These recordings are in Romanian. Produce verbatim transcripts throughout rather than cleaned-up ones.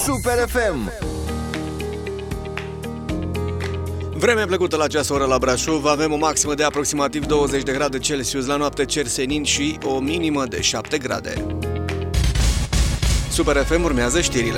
Super F M. Vreme plăcută la această oră la Brașov. Avem o maximă de aproximativ douăzeci de grade Celsius, la noapte cer senin și o minimă de șapte grade. Super F M, urmează știrile.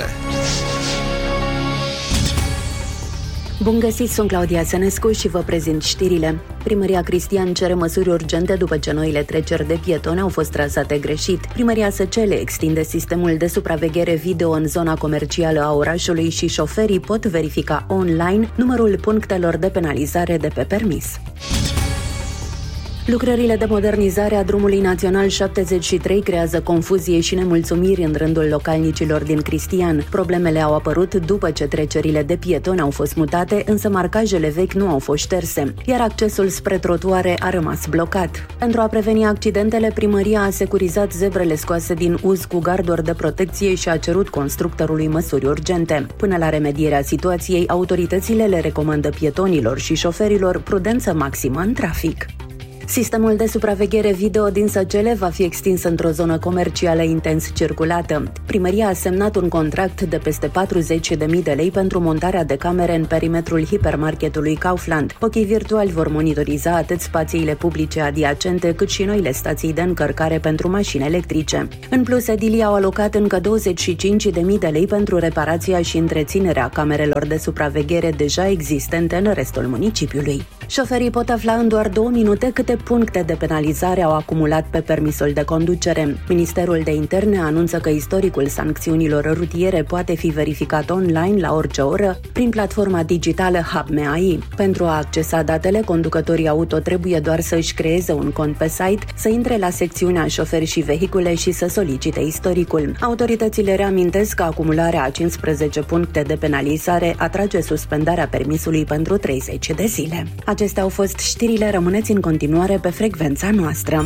Bun găsit, sunt Claudia Sănescu și vă prezint știrile. Primăria Cristian cere măsuri urgente după ce noile treceri de pietoni au fost trasate greșit. Primăria Săcele extinde sistemul de supraveghere video în zona comercială a orașului și șoferii pot verifica online numărul punctelor de penalizare de pe permis. Lucrările de modernizare a drumului național șaptezeci și trei creează confuzie și nemulțumiri în rândul localnicilor din Cristian. Problemele au apărut după ce trecerile de pietoni au fost mutate, însă marcajele vechi nu au fost șterse, iar accesul spre trotuare a rămas blocat. Pentru a preveni accidentele, primăria a securizat zebrele scoase din uz cu garduri de protecție și a cerut constructorului măsuri urgente. Până la remedierea situației, autoritățile le recomandă pietonilor și șoferilor prudență maximă în trafic. Sistemul de supraveghere video din Săcele va fi extins într-o zonă comercială intens circulată. Primăria a semnat un contract de peste patruzeci de mii de lei pentru montarea de camere în perimetrul hipermarketului Kaufland. Ochii virtuali vor monitoriza atât spațiile publice adiacente, cât și noile stații de încărcare pentru mașini electrice. În plus, edilii au alocat încă douăzeci și cinci de mii de lei pentru reparația și întreținerea camerelor de supraveghere deja existente în restul municipiului. Șoferii pot afla în doar două minute câte puncte de penalizare au acumulat pe permisul de conducere. Ministerul de Interne anunță că istoricul sancțiunilor rutiere poate fi verificat online la orice oră prin platforma digitală Hub M A I. Pentru a accesa datele, conducătorii auto trebuie doar să își creeze un cont pe site, să intre la secțiunea șoferi și vehicule și să solicite istoricul. Autoritățile reamintesc că acumularea a cincisprezece puncte de penalizare atrage suspendarea permisului pentru treizeci de zile. Acestea au fost știrile, rămâneți în continuare pe frecvența noastră.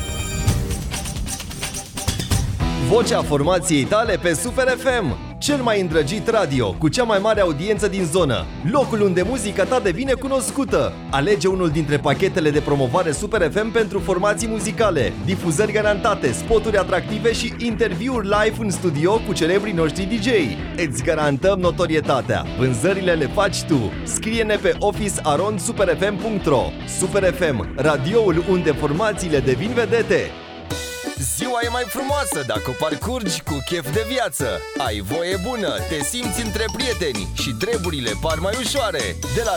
Vocea formației tale pe Super F M. Cel mai îndrăgit radio, cu cea mai mare audiență din zonă. Locul unde muzica ta devine cunoscută. Alege unul dintre pachetele de promovare Super F M pentru formații muzicale, difuzări garantate, spoturi atractive și interviuri live în studio cu celebrii noștri D J. Îți garantăm notorietatea. Vânzările le faci tu. Scrie-ne pe office arond super f m punct r o. Super F M, radioul unde formațiile devin vedete. Ziua e mai frumoasă dacă o parcurgi cu chef de viață. Ai voie bună, te simți între prieteni și treburile par mai ușoare. De la